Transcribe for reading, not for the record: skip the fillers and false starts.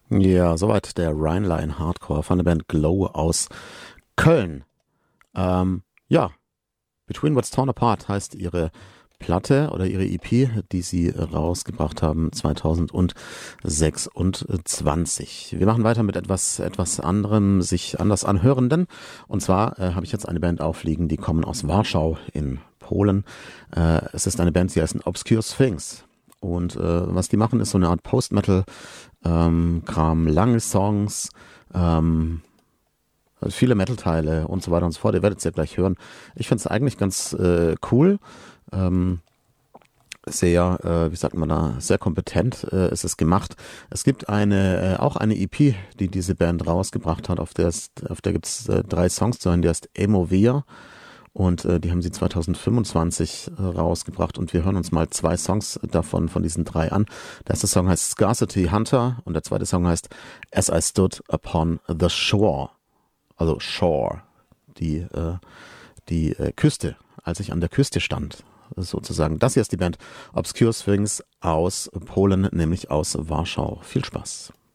Ja, soweit der Rhineline Hardcore von der Band Glow aus Köln. Ja, Between What's Torn Apart heißt ihre Platte oder ihre EP, die sie rausgebracht haben 2026. Wir machen weiter mit etwas anderem, sich anders anhörenden. Und zwar habe ich jetzt eine Band aufliegen, die kommen aus Warschau in Polen. Es ist eine Band, die heißt Obscure Sphinx. Und was die machen, ist so eine Art Post-Metal-Kram, lange Songs, viele Metal-Teile und so weiter und so fort. Ihr werdet es ja gleich hören. Ich finde es eigentlich ganz cool. Sehr, wie sagt man da, sehr kompetent ist es gemacht. Es gibt auch eine EP, die diese Band rausgebracht hat, auf der gibt es 3 Songs zu hören, die heißt Emovia. Und die haben sie 2025 rausgebracht und wir hören uns mal 2 Songs davon, von diesen 3 an. Der erste Song heißt Scarcity Hunter und der zweite Song heißt As I Stood Upon the Shore. Also Shore, die Küste, als ich an der Küste stand, sozusagen. Das hier ist die Band Obscure Sphinx aus Polen, nämlich aus Warschau. Viel Spaß.